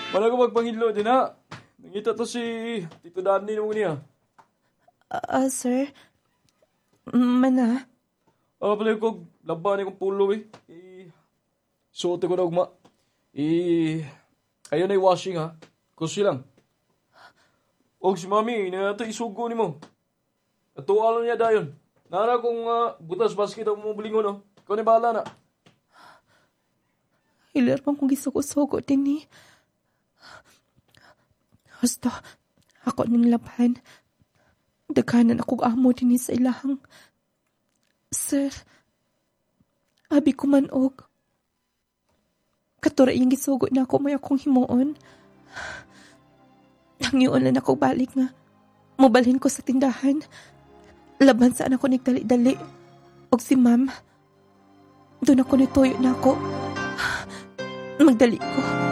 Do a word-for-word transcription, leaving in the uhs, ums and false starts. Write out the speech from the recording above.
Wala ko magpangidlo din ha. Nangita to si Tito Danny nung niya. Ah, uh, sir. Mana? Ah, pala ko, laban kong pulo eh. Eh, suote ko na ugma. Eh, ayaw na i-washing ha. Kusi lang. Og si mami, na ito isugo ni mo. At tuwala niya dayon. Nara kong uh, butas basket ang mubulingon no. Ikaw ni bahala na. Hilar pang kong gisugo-sugo din ni. Hasta, ako ning laban. Daghanan akong amo din ni sa ilahang. Sir, abi ko man og. Katura yung gisugo na ako may akong himuon. Nangyuon lang ako balik nga. Mubalhin ko sa tindahan. Laban saan ako nagdali-dali. Og si ma'am. Doon ako nituyo na ako. Magdali ko.